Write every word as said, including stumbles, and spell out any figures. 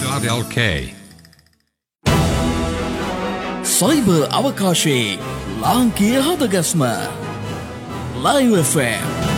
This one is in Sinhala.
.lk සයිබර් අවකාශයේ ලාංකීය හදගස්ම Live F M